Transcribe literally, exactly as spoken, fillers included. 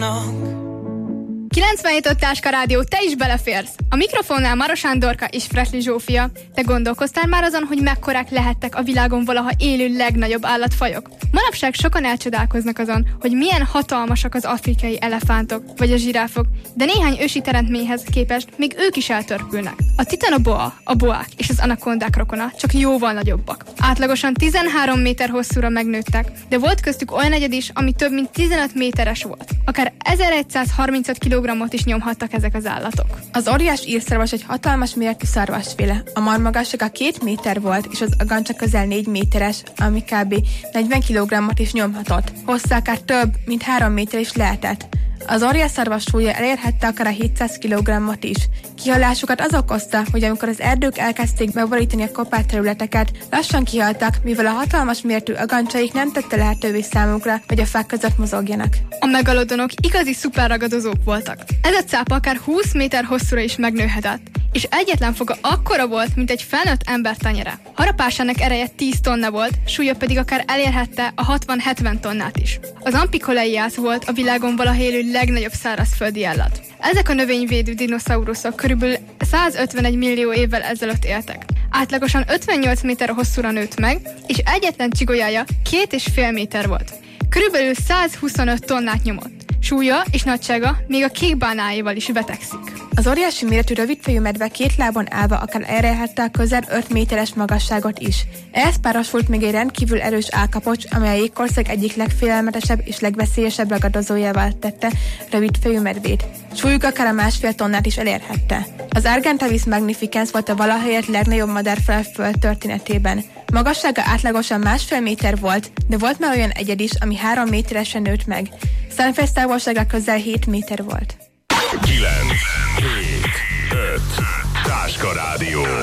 vannak. kilencvenhét öt Táska Rádió, te is beleférsz! A mikrofonnál Maros Andorka és Fresli Zsófia. Te gondolkoztál már azon, hogy mekkorák lehettek a világon valaha élő legnagyobb állatfajok? Manapság sokan elcsodálkoznak azon, hogy milyen hatalmasak az afrikai elefántok vagy a zsiráfok, de néhány ősi teremtményhez képest még ők is eltörpülnek. A titanoboa, a boák és az anakondák rokona csak jóval nagyobbak. Átlagosan tizenhárom méter hosszúra megnőttek, de volt köztük olyan egyed is, ami több mint tizenöt méteres volt. Akár ezeregyszázharmincöt kilogrammot is nyomhattak ezek az állatok. Az óriás írszarvas egy hatalmas méretű szarvasféle. A marmagassága két méter volt, és az agancsa közel négy méteres, ami kb. negyven kilogrammot is nyomhatott. Hossza akár több, mint három méter is lehetett. Az óriásszarvas súlya elérhette akár a hétszáz kilogrammot is. Kihalásukat az okozta, hogy amikor az erdők elkezdték megborítani a kopált területeket, lassan kihaltak, mivel a hatalmas méretű agancsaik nem tette lehetővé számukra, hogy a fák között mozogjanak. A megalodonok igazi szuperragadozók voltak. Ez a cápa akár húsz méter hosszúra is megnőhetett, és egyetlen foga akkora volt, mint egy felnőtt ember tenyere. Harapásának ereje tíz tonna volt, súlya pedig akár elérhette a hatvan-hetven tonnát is. Az Amphicoleiász volt a világon valaha élő legnagyobb szárazföldi állat. Ezek a növényvédő dinoszauruszok körülbelül százötvenegy millió évvel ezelőtt éltek. Átlagosan ötvennyolc méter hosszúra nőtt meg, és egyetlen csigolyája két és fél méter volt. Körülbelül százhuszonöt tonnát nyomott. Súlya és nagysága még a kékbánáival is vetekszik. Az óriási méretű rövidfejű medve két lábon állva akár elérhette a közel öt méteres magasságot is. Ehhez párosult még egy rendkívül erős állkapocs, amely a jégkorszak egyik legfélelmetesebb és legveszélyesebb ragadozójával tette rövidfejű medvét. Súlyuk akár a másfél tonnát is elérhette. Az Argentavis magnificens volt a valahelyett legnagyobb madárfaj föld történetében. Magassága átlagosan másfél méter volt, de volt már olyan egyed is, ami három méteresen nőtt meg. Szemfejtávolsága közel hét méter volt. kilenc, hét, öt Táska Rádió.